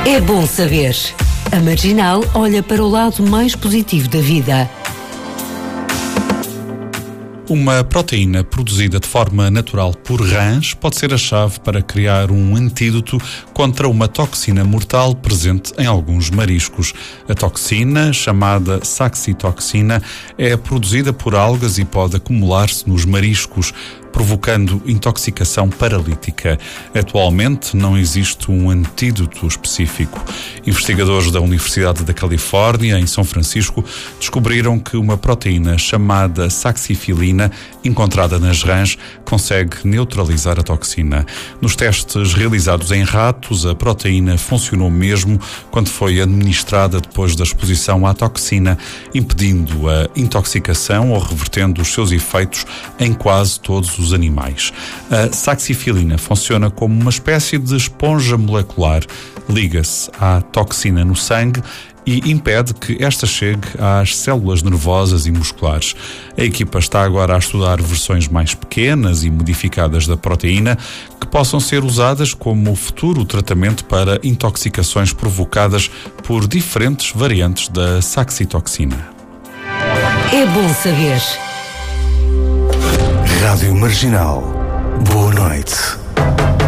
É bom saber. A Marginal olha para o lado mais positivo da vida. Uma proteína produzida de forma natural por rãs pode ser a chave para criar um antídoto contra uma toxina mortal presente em alguns mariscos. A toxina, chamada saxitoxina, é produzida por algas e pode acumular-se nos mariscos, provocando intoxicação paralítica. Atualmente não existe um antídoto específico. Investigadores da Universidade da Califórnia, em São Francisco, descobriram que uma proteína chamada saxifilina, encontrada nas rãs, consegue neutralizar a toxina. Nos testes realizados em ratos, a proteína funcionou mesmo quando foi administrada depois da exposição à toxina, impedindo a intoxicação ou revertendo os seus efeitos em quase todos os animais. A saxifilina funciona como uma espécie de esponja molecular, liga-se à toxina no sangue e impede que esta chegue às células nervosas e musculares. A equipa está agora a estudar versões mais pequenas e modificadas da proteína que possam ser usadas como futuro tratamento para intoxicações provocadas por diferentes variantes da saxitoxina. É bom saber. Rádio Marginal. Boa noite.